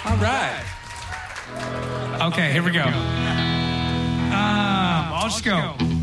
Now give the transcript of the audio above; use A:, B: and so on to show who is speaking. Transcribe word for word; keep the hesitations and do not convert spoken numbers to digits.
A: All right.
B: Okay, here we go. Um, I'll just go.